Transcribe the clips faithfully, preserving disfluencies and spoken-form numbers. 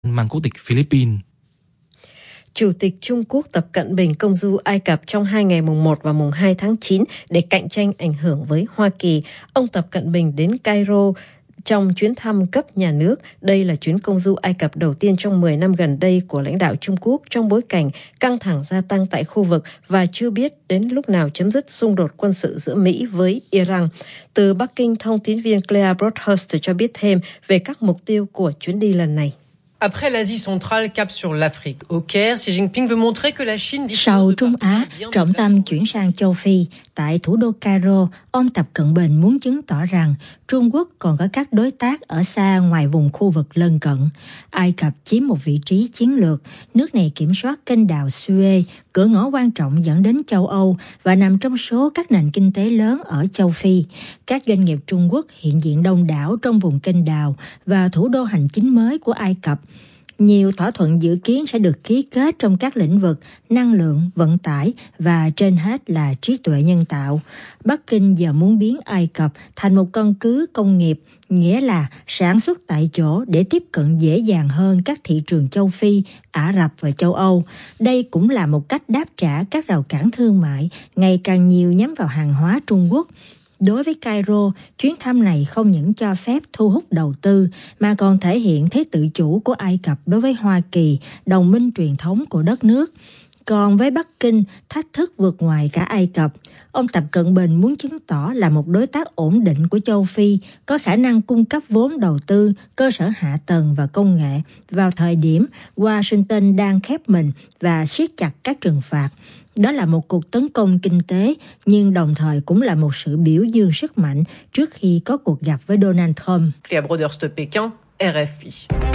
mang quốc tịch Philippines. Chủ tịch Trung Quốc Tập Cận Bình công du Ai Cập trong hai ngày mùng một và mùng hai tháng chín để cạnh tranh ảnh hưởng với Hoa Kỳ. Ông Tập Cận Bình đến Cairo trong chuyến thăm cấp nhà nước. Đây là chuyến công du Ai Cập đầu tiên trong mười năm gần đây của lãnh đạo Trung Quốc trong bối cảnh căng thẳng gia tăng tại khu vực và chưa biết đến lúc nào chấm dứt xung đột quân sự giữa Mỹ với Iran. Từ Bắc Kinh, thông tín viên Claire Broadhurst cho biết thêm về các mục tiêu của chuyến đi lần này. Après l'Asie centrale, cap sur l'Afrique. Au Caire, Xi Jinping veut montrer que la Chine... Sau Trung Á, trọng tâm chuyển sang châu Phi. Tại thủ đô Cairo, ông Tập Cận Bình muốn chứng tỏ rằng Trung Quốc còn có các đối tác ở xa ngoài vùng khu vực lân cận. Ai Cập chiếm một vị trí chiến lược. Nước này kiểm soát kênh đào Suez, cửa ngõ quan trọng dẫn đến châu Âu và nằm trong số các nền kinh tế lớn ở châu Phi. Các doanh nghiệp Trung Quốc hiện diện đông đảo trong vùng kênh đào và thủ đô hành chính mới của Ai Cập. Nhiều thỏa thuận dự kiến sẽ được ký kết trong các lĩnh vực năng lượng, vận tải và trên hết là trí tuệ nhân tạo. Bắc Kinh giờ muốn biến Ai Cập thành một căn cứ công nghiệp, nghĩa là sản xuất tại chỗ để tiếp cận dễ dàng hơn các thị trường châu Phi, Ả Rập và châu Âu. Đây cũng là một cách đáp trả các rào cản thương mại ngày càng nhiều nhắm vào hàng hóa Trung Quốc. Đối với Cairo, chuyến thăm này không những cho phép thu hút đầu tư mà còn thể hiện thế tự chủ của Ai Cập đối với Hoa Kỳ, đồng minh truyền thống của đất nước. Còn với Bắc Kinh, thách thức vượt ngoài cả Ai Cập. Ông Tập Cận Bình muốn chứng tỏ là một đối tác ổn định của châu Phi, có khả năng cung cấp vốn đầu tư, cơ sở hạ tầng và công nghệ vào thời điểm Washington đang khép mình và siết chặt các trừng phạt. Đó là một cuộc tấn công kinh tế, nhưng đồng thời cũng là một sự biểu dương sức mạnh trước khi có cuộc gặp với Donald Trump. Claire Broadhurst, Pékin, R F I.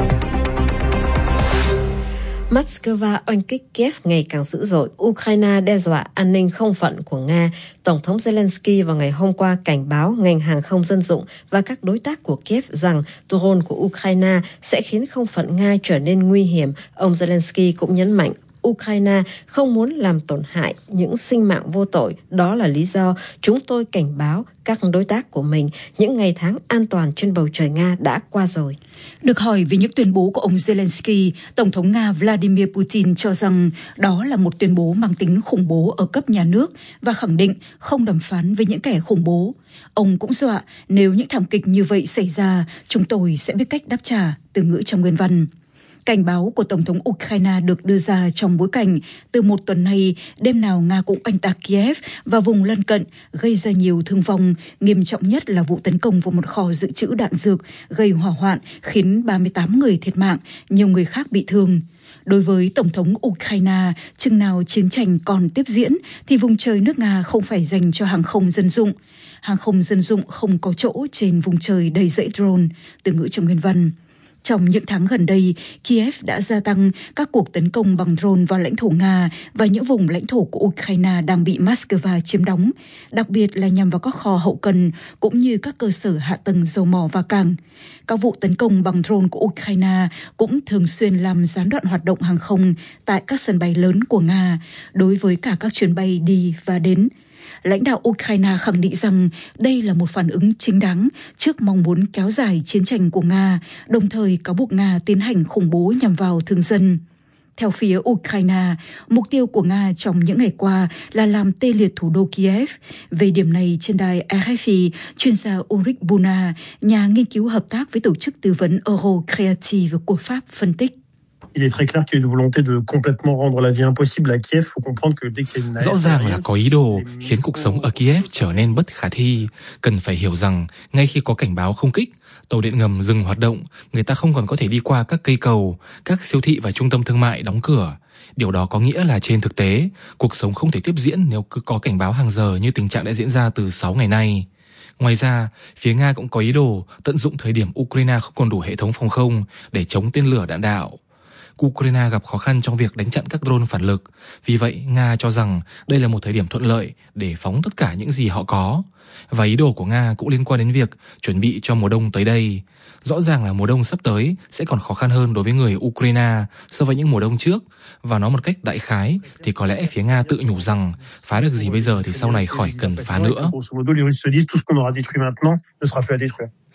Moscow oanh kích Kiev ngày càng dữ dội, Ukraine đe dọa an ninh không phận của Nga. Tổng thống Zelensky vào ngày hôm qua cảnh báo ngành hàng không dân dụng và các đối tác của Kiev rằng drone của Ukraine sẽ khiến không phận Nga trở nên nguy hiểm. Ông Zelensky cũng nhấn mạnh Ukraine không muốn làm tổn hại những sinh mạng vô tội. Đó là lý do chúng tôi cảnh báo các đối tác của mình những ngày tháng an toàn trên bầu trời Nga đã qua rồi. Được hỏi về những tuyên bố của ông Zelensky, Tổng thống Nga Vladimir Putin cho rằng đó là một tuyên bố mang tính khủng bố ở cấp nhà nước và khẳng định không đàm phán với những kẻ khủng bố. Ông cũng dọa nếu những thảm kịch như vậy xảy ra, chúng tôi sẽ biết cách đáp trả, từ ngữ trong nguyên văn. Cảnh báo của Tổng thống Ukraine được đưa ra trong bối cảnh từ một tuần nay, đêm nào Nga cũng oanh tạc Kiev và vùng lân cận, gây ra nhiều thương vong, nghiêm trọng nhất là vụ tấn công vào một kho dự trữ đạn dược, gây hỏa hoạn, khiến ba mươi tám người thiệt mạng, nhiều người khác bị thương. Đối với Tổng thống Ukraine, chừng nào chiến tranh còn tiếp diễn thì vùng trời nước Nga không phải dành cho hàng không dân dụng. Hàng không dân dụng không có chỗ trên vùng trời đầy dãy drone, từ ngữ trong nguyên văn. Trong những tháng gần đây, Kiev đã gia tăng các cuộc tấn công bằng drone vào lãnh thổ Nga và những vùng lãnh thổ của Ukraine đang bị Moscow chiếm đóng, đặc biệt là nhằm vào các kho hậu cần cũng như các cơ sở hạ tầng dầu mỏ và cảng. Các vụ tấn công bằng drone của Ukraine cũng thường xuyên làm gián đoạn hoạt động hàng không tại các sân bay lớn của Nga đối với cả các chuyến bay đi và đến. Lãnh đạo Ukraine khẳng định rằng đây là một phản ứng chính đáng trước mong muốn kéo dài chiến tranh của Nga, đồng thời cáo buộc Nga tiến hành khủng bố nhằm vào thường dân. Theo phía Ukraine, mục tiêu của Nga trong những ngày qua là làm tê liệt thủ đô Kiev. Về điểm này, trên đài R F I, chuyên gia Ulrich Buna, nhà nghiên cứu hợp tác với tổ chức tư vấn Euro Creative của Pháp, phân tích. Il est très clair qu'il y a une volonté de complètement rendre la vie impossible à Kiev. Faut comprendre que dès qu'il y a une Rõ ràng là có ý đồ khiến cuộc sống ở Kiev trở nên bất khả thi. Cần phải hiểu rằng ngay khi có cảnh báo không kích, tàu điện ngầm dừng hoạt động, người ta không còn có thể đi qua các cây cầu, các siêu thị và trung tâm thương mại đóng cửa. Điều đó có nghĩa là trên thực tế, cuộc sống không thể tiếp diễn nếu cứ có cảnh báo hàng giờ như tình trạng đã diễn ra từ sáu ngày nay. Ngoài ra, phía Nga cũng có ý đồ tận dụng thời điểm Ukraine không còn đủ hệ thống phòng không để chống tên lửa đạn đạo. Ukraine gặp khó khăn trong việc đánh chặn các drone phản lực. Vì vậy, Nga cho rằng đây là một thời điểm thuận lợi để phóng tất cả những gì họ có. Và ý đồ của Nga cũng liên quan đến việc chuẩn bị cho mùa đông tới đây. Rõ ràng là mùa đông sắp tới sẽ còn khó khăn hơn đối với người Ukraine so với những mùa đông trước. Và nói một cách đại khái thì có lẽ phía Nga tự nhủ rằng phá được gì bây giờ thì sau này khỏi cần phá nữa.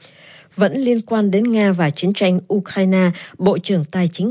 vẫn liên quan đến Nga và chiến tranh Ukraine, Bộ trưởng Tài chính